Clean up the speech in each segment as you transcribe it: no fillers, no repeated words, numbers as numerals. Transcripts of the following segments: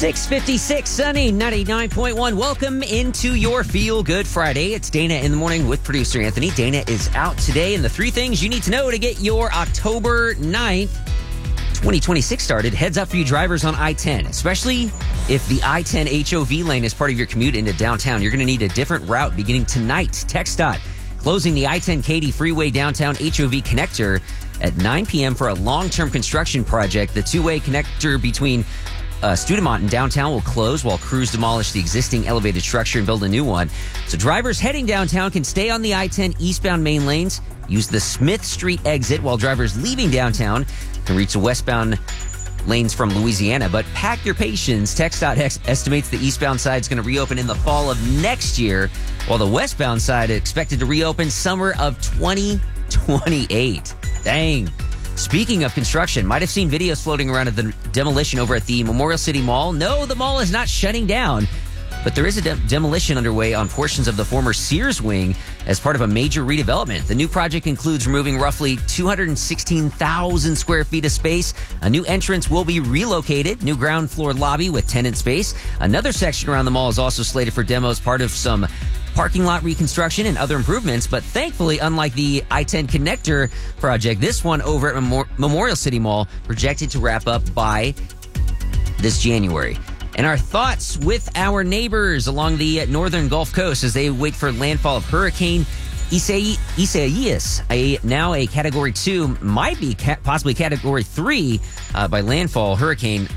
6:56, sunny, 99.1. Welcome into your Feel Good Friday. It's Dana in the morning with producer Anthony. Dana is out today, and the three things you need to know to get your October 9th, 2026 started. Heads up for you drivers on I-10, especially if the I-10 HOV lane is part of your commute into downtown. You're going to need a different route beginning tonight. TxDOT closing the I-10 Katy Freeway downtown HOV connector at 9 p.m. for a long-term construction project. The two-way connector between Studemont and downtown will close while crews demolish the existing elevated structure and build a new one. So drivers heading downtown can stay on the I-10 eastbound main lanes, use the Smith Street exit, while drivers leaving downtown can reach the westbound lanes from Louisiana. But pack your patience. TxDOT estimates the eastbound side is going to reopen in the fall of next year, while the westbound side is expected to reopen summer of 2028. Dang. Speaking of construction, might have seen videos floating around of the demolition over at the Memorial City Mall. No, the mall is not shutting down, but there is a demolition underway on portions of the former Sears wing as part of a major redevelopment. The new project includes removing roughly 216,000 square feet of space. A new entrance will be relocated, new ground floor lobby with tenant space. Another section around the mall is also slated for demos, part of some parking lot reconstruction and other improvements. But thankfully, unlike the I-10 connector project, this one over at Memorial City Mall projected to wrap up by this January. And our thoughts with our neighbors along the northern Gulf Coast as they wait for landfall of Hurricane Isaias, now a Category 2, might be possibly Category 3 by landfall hurricane.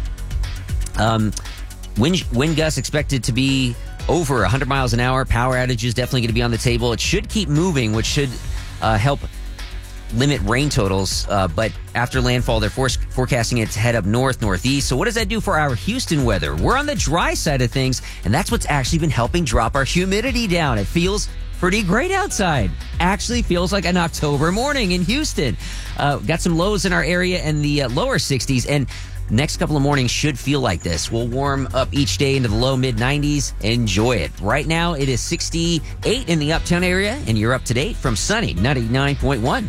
Wind gusts expected to be over 100 miles an hour. Power outages definitely going to be on the table. It should keep moving, which should help limit rain totals. But after landfall, they're forecasting it to head up northeast. So what does that do for our Houston weather? We're on the dry side of things, and that's what's actually been helping drop our humidity down. It feels pretty great outside. Actually feels like an October morning in Houston. Got some lows in our area in the lower 60s, and next couple of mornings should feel like this. We'll warm up each day into the low mid 90s. Enjoy it. Right now, it is 68 in the uptown area, and you're up to date from sunny 99.1.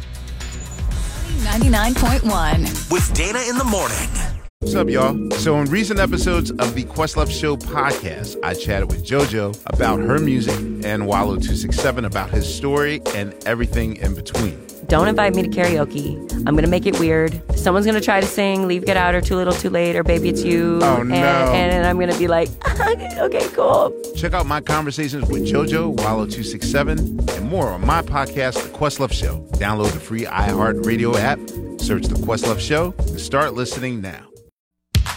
99.1 with Dana in the morning. What's up, y'all? So in recent episodes of the Questlove Show podcast, I chatted with JoJo about her music and Wallo267 about his story and everything in between. Don't invite me to karaoke. I'm going to make it weird. Someone's going to try to sing Leave, Get Out, or Too Little, Too Late, or Baby It's You. Oh, no. And I'm going to be like, okay, cool. Check out my conversations with JoJo, Wallo267, and more on my podcast, The Questlove Show. Download the free iHeartRadio app, search The Questlove Show, and start listening now.